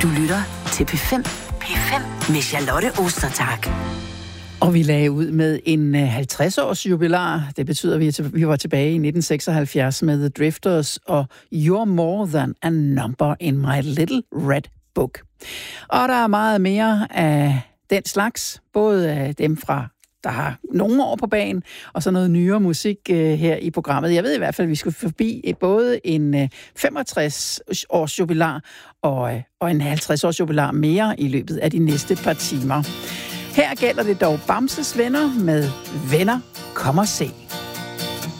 Du lytter til P5. P5 med Charlotte Ostertag. Og vi lagde ud med en 50-års jubilar. Det betyder, at vi var tilbage i 1976 med The Drifters og You're More Than a Number in My Little Red Book. Og der er meget mere af den slags. Både af dem fra der har nogle år på banen, og så noget nyere musik her i programmet. Jeg ved i hvert fald, at vi skulle forbi både en 65-års jubilar og en 50-års jubilar mere i løbet af de næste par timer. Her gælder det dog Bamses Venner med Venner, kom og se.